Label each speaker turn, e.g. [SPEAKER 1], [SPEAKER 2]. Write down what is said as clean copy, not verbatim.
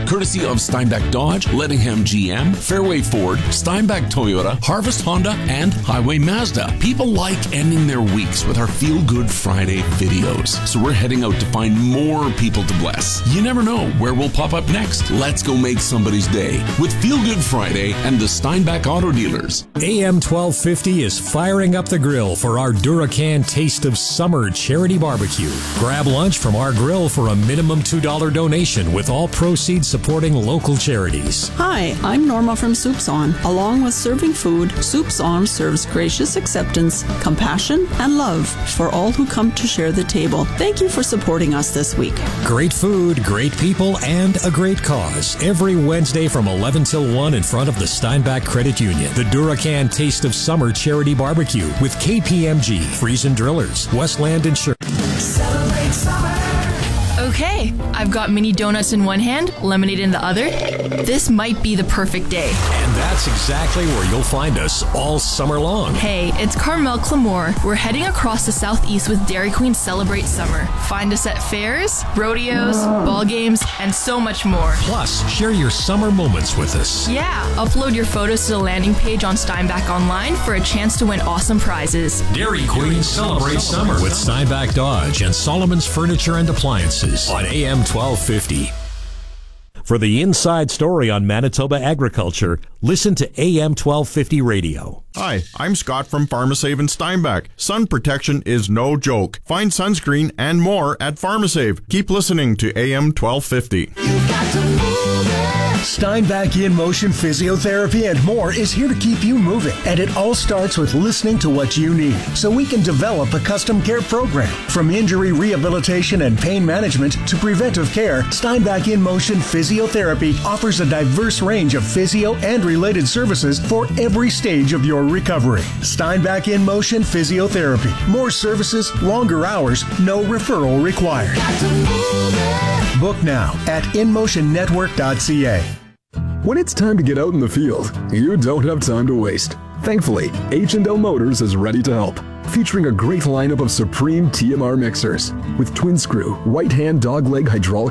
[SPEAKER 1] courtesy of Steinbach Dodge, Lettingham GM, Fairway Ford, Steinbach Toyota, Harvest Honda, and Highway Mazda. People like ending their weeks with our Feel Good Friday videos, so we're heading out to find more people to bless. You never know where we'll pop up next. Let's go make somebody's day with Feel Good Friday and the Steinbach Auto Dealers.
[SPEAKER 2] AM 1250 is firing up the grill for our Duracan Taste of Summer charity barbecue. Grab lunch from our grill for a minimum $2 donation, with all proceeds supporting local charities.
[SPEAKER 3] Hi, I'm Norma from Soups On. Along with serving food, Soups On serves gracious acceptance, compassion, and love for all who come to share the table. Thank you for supporting us this week.
[SPEAKER 2] Great food, great people, and a great cause. Every Wednesday from 11 till 1 in front of the Steinbach Credit Union. The Duracan Taste of Summer charity barbecue with KPMG, Friesen Drillers, Westland Insurance.
[SPEAKER 4] Celebrate summer.
[SPEAKER 5] Okay, I've got mini donuts in one hand, lemonade in the other. This might be the perfect day.
[SPEAKER 2] And that's exactly where you'll find us all summer long.
[SPEAKER 5] Hey, it's Carmel Clamore. We're heading across the southeast with Dairy Queen Celebrate Summer. Find us at fairs, rodeos, ball games, and so much more.
[SPEAKER 2] Plus, share your summer moments with us.
[SPEAKER 5] Yeah, upload your photos to the landing page on Steinbach Online for a chance to win awesome prizes.
[SPEAKER 2] Dairy Queen Celebrate Summer with Steinbach Dodge and Solomon's Furniture and Appliances on AM 1250. For the inside story on Manitoba agriculture, listen to AM 1250 radio.
[SPEAKER 6] Hi, I'm Scott from Pharmasave in Steinbach. Sun protection is no joke. Find sunscreen and more at Pharmasave. Keep listening to AM 1250.
[SPEAKER 4] You've got to move it.
[SPEAKER 7] Steinbach In Motion Physiotherapy and more is here to keep you moving. And it all starts with listening to what you need, so we can develop a custom care program. From injury rehabilitation and pain management to preventive care, Steinbach In Motion Physiotherapy offers a diverse range of physio and related services for every stage of your recovery. Steinbach In Motion Physiotherapy. More services, longer hours, no referral required. Book now at InMotionNetwork.ca.
[SPEAKER 8] When it's time to get out in the field, you don't have time to waste. Thankfully, H&L Motors is ready to help, featuring a great lineup of Supreme TMR mixers with twin screw, right hand dogleg hydraulic